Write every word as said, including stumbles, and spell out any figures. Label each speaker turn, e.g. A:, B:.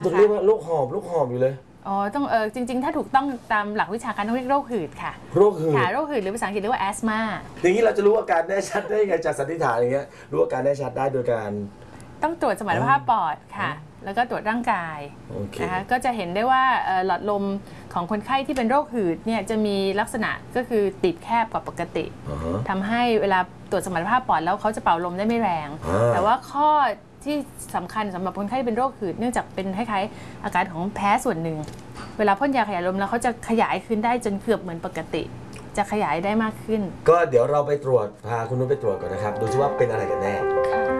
A: ต้องเรียกว่าโรคหอบโรคหอบอยู่เลย
B: อ๋อต้องเออจริงๆถ้าถูกต้องตามหลักวิชาการต้องเรียกโรคหืดค่ะ
A: โรคหืด
B: ค่ะโรคหืดหรือภาษาอังกฤษเรียกว่าแอสมา
A: อย่างนี้เราจะรู้อาการแน่ชัดได้ยังไงจากสันนิษฐานอย่างเงี้ยรู้อาการแน่ชัดได้โดยการ
B: ต้องตรวจสมรรถภาพปอดค่ะแล้วก็ตรวจร่างกายนะคะก็จะเห็นได้ว่าหลอดลมของคนไข้ที่เป็นโรคหืดเนี่ยจะมีลักษณะก็คือติดแคบกว่าปกติ
A: uh-huh.
B: ทำให้เวลาตรวจสมรรถภาพปอดแล้วเขาจะเป่าลมได้ไม่แรง uh-huh. แต่ว่าข้อที่สำคัญสำหรับคนไข้ที่เป็นโรคหืดเนื่องจากเป็นคล้ายๆอาการของแพ้ส่วนหนึ่งเวลาพ่นยาขยายลมแล้วเขาจะขยายขึ้นได้จนเกือบเหมือนปกติจะขยายได้มากขึ้น
A: ก็เดี๋ยวเราไปตรวจพาคุณนุ้ยไปตรวจก่อนนะครับดูซิว่าเป็นอะไรกันแน่